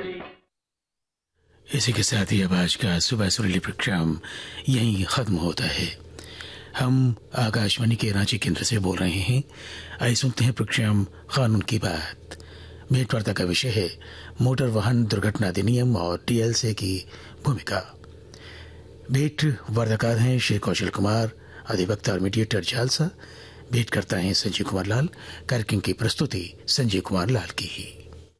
इसी के साथ ही अब आज का सुबह सुरीली प्रोग्राम यहीं खत्म होता है। हम आकाशवाणी के रांची केंद्र से बोल रहे हैं। आइए सुनते हैं प्रोग्राम कानून की बात। भेंट वार्ता का विषय है मोटर वाहन दुर्घटना अधिनियम और टीएलसी की भूमिका। भेंट वार्ताकार हैं श्री कौशल कुमार, अधिवक्ता और मीडिएटर जालसा। भेंट करता है संजीव कुमार लाल। कार्यक्रम की प्रस्तुति संजीव कुमार लाल की ही।